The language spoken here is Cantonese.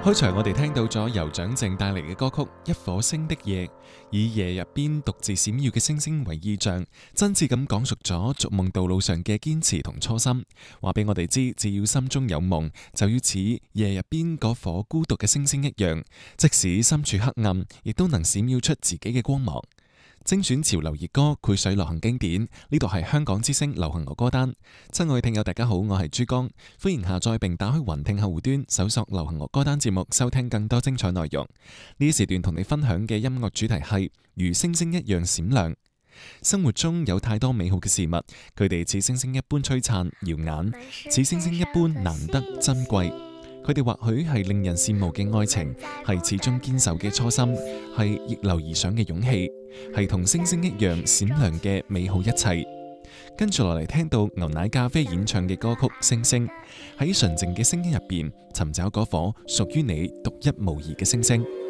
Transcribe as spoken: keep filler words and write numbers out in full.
開場我哋聽到咗由蔣靜帶嚟嘅歌曲《一顆星的夜》，以夜入邊獨自閃耀嘅星星為意象，真摯咁講述咗逐夢道路上嘅堅持同初心，話俾我哋知，只要心中有夢，就要似夜入邊嗰顆孤獨嘅星星一樣，即使身處黑暗，亦都能閃耀出自己嘅光芒。精選潮流熱歌，繪水流行經典，呢度係香港之聲流行樂歌單。親愛聽友大家好，我係珠江，歡迎下載並打開雲聽客戶端，搜索流行樂歌單節目，收聽更多精彩內容。呢時段同你分享嘅音樂主題係如星星一樣閃亮。生活中有太多美好嘅事物，佢哋似星星一般璀璨耀眼，似星星一般難得珍貴。佢哋或許係令人羨慕嘅愛情，係始終堅守嘅初心，係逆流而上嘅勇氣，係同星星一樣閃亮嘅美好一切。跟住落嚟聽到牛奶咖啡演唱嘅歌曲《星星》，喺純淨嘅聲音入邊尋找嗰顆屬於你獨一無二嘅星星。